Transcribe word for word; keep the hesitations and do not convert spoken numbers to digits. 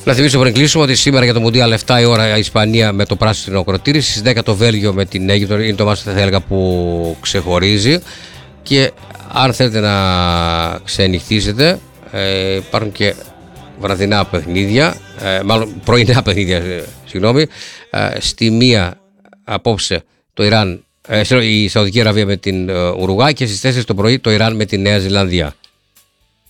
Να θυμίσω πριν κλείσουμε ότι σήμερα για το Μουντιάλ επτά η ώρα η Ισπανία με το πράσινο ακροτήρι, στις δέκα το Βέλγιο με την Αίγυπτο. Είναι το μάτς θα έλεγα που ξεχωρίζει. Και αν θέλετε να ξενυχτήσετε, ε, υπάρχουν και βραδινά παιχνίδια, ε, μάλλον πρωινά παιχνίδια, ε, συγγνώμη. Ε, στη μία απόψε το Ιράν, ε, η Σαουδική Αραβία με την ε, Ουρουγάη και στις τέσσερις το πρωί το Ιράν με τη Νέα Ζηλανδία.